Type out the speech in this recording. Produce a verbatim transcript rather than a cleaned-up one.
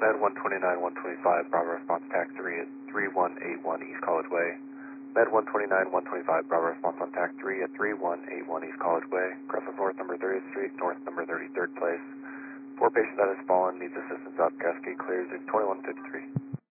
Med one twenty-nine one twenty-five, Bravo response TAC three at three one eight one East College Way. Med one twenty-nine one twenty-five, Bravo response on TAC three at three one eight one East College Way. Crescent North number thirtieth Street, North number thirty-third Place. Four patients that has fallen, needs assistance up, Cascade clears at twenty-one fifty-three.